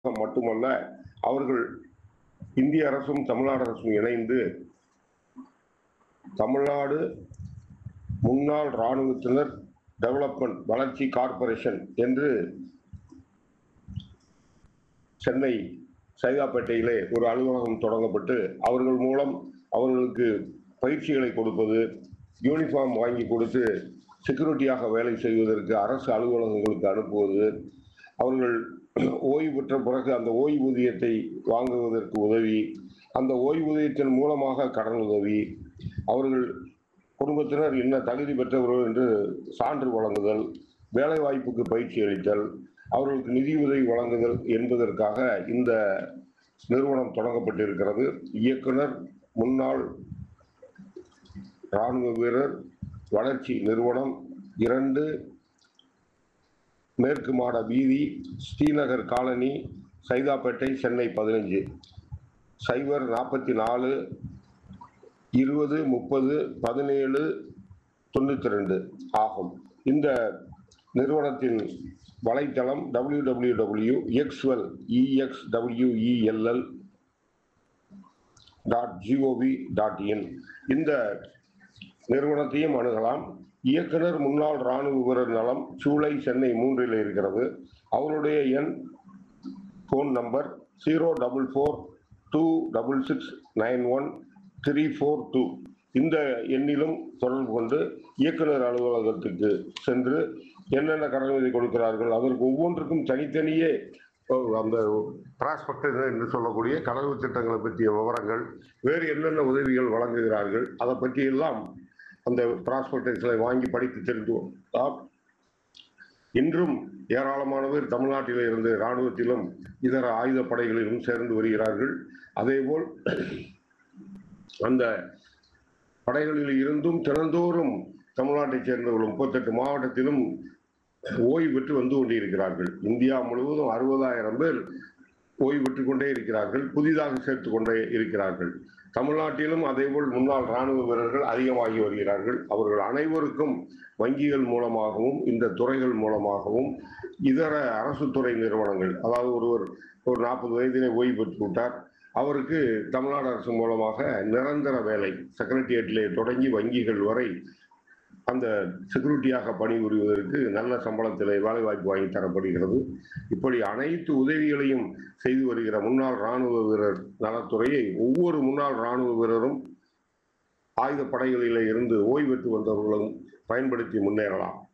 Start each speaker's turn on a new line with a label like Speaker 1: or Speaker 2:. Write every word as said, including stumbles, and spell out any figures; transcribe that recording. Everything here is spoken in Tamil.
Speaker 1: மட்டுமல்ல, அவர்கள் இந்திய அரசும் தமிழ்நாடு அரசும் இணைந்து தமிழ்நாடு முன்னாள் இராணுவத்தினர் டெவலப்மெண்ட் வளர்ச்சி கார்ப்பரேஷன் என்று சென்னை சைதாப்பேட்டையிலே ஒரு அலுவலகம் தொடங்கப்பட்டு அவர்கள் மூலம் அவர்களுக்கு பயிற்சிகளை கொடுப்பது, யூனிஃபார்ம் வாங்கி கொடுத்து செக்யூரிட்டியாக வேலை செய்வதற்கு அரசு அலுவலகங்களுக்கு அனுப்புவது, அவர்கள் ஓய்வு பெற்ற பிறகு அந்த ஓய்வூதியத்தை வாங்குவதற்கு உதவி, அந்த ஓய்வூதியத்தின் மூலமாக கடன் உதவி, அவர்கள் குடும்பத்தினர் என்ன தகுதி பெற்றவர்கள் என்று சான்று வழங்குதல், வேலை வாய்ப்புக்கு பயிற்சி அளித்தல், அவர்களுக்கு நிதி உதவி வழங்குதல் என்பதற்காக இந்த நிறுவனம் தொடங்கப்பட்டிருக்கிறது. இயக்குனர் முன்னாள் இராணுவ வீரர் வளர்ச்சி நிறுவனம், இரண்டு மேற்கு மாட வீதி, ஸ்ரீநகர் காலனி, சைதாப்பேட்டை, சென்னை பதினைஞ்சு, சைபர் நாற்பத்தி நாலு இருபது முப்பது பதினேழு தொண்ணூத்தி ரெண்டு ஆகும். இந்த நிறுவனத்தின் வலைத்தளம் W W W எக்ஸ்வெல் இஎக்ஸ்டபிள்யூஇஎல்எல் dot gov dot in. இந்த நிறுவனத்தையும் அணுகலாம். இயக்குனர் முன்னாள் இராணுவ வீரர் நலம், சூளை, சென்னை மூன்றில் இருக்கிறது. அவருடைய எண் phone number zero double four two double six nine one three four two. இந்த எண்ணிலும் தொடர்பு கொண்டு இயக்குனர் அலுவலகத்துக்கு சென்று என்னென்ன கடனுதவி கொடுக்கிறார்கள், அதற்கு ஒவ்வொன்றுக்கும் தனித்தனியே அந்த பிராஸ்பெக்டஸ் என்று சொல்லக்கூடிய கடவு திட்டங்களை பற்றிய விவரங்கள், வேறு என்னென்ன உதவிகள் வழங்குகிறார்கள், அதை பற்றியெல்லாம் அந்த பிராஸ்பெக்டஸை வாங்கி படித்து தெரிந்து கொண்டால் இன்றும் ஏராளமானவர் தமிழ்நாட்டில் இருந்து இராணுவத்திலும் இதர ஆயுத படைகளிலும் சேர்ந்து வருகிறார்கள். அதேபோல் அந்த படைகளில் இருந்தும் தினந்தோறும் தமிழ்நாட்டைச் சேர்ந்தவர்கள் முப்பத்தெட்டு மாவட்டத்திலும் ஓய்வு பெற்று வந்து கொண்டிருக்கிறார்கள். இந்தியா முழுவதும் அறுபதாயிரம் பேர் ஓய்வு பெற்றுக் கொண்டே இருக்கிறார்கள், புதிதாக சேர்த்து கொண்டே இருக்கிறார்கள். தமிழ்நாட்டிலும் அதேபோல் முன்னாள் இராணுவ வீரர்கள் அதிகமாகி வருகிறார்கள். அவர்கள் அனைவருக்கும் வங்கிகள் மூலமாகவும் இந்த துறைகள் மூலமாகவும் இதர அரசு துறை நிறுவனங்கள், அதாவது ஒருவர் ஒரு நாற்பது வயதிலே ஓய்வு பெற்று விட்டார், அவருக்கு தமிழ்நாடு அரசு மூலமாக நிரந்தர வேலை செக்ரட்டேரியட்டிலே தொடங்கி வங்கிகள் வரை அந்த செக்யூரிட்டியாக பணிபுரிவதற்கு நல்ல சம்பளத்திலே வேலை வாய்ப்பு வாங்கி தரப்படுகிறது. இப்படி அனைத்து உதவிகளையும் செய்து வருகிற முன்னாள் இராணுவ வீரர் நலத்துறையை ஒவ்வொரு முன்னாள் இராணுவ வீரரும் ஆயுத படைகளிலே இருந்து ஓய்வு பெற்று வந்தவர்களும் பயன்படுத்தி முன்னேறலாம்.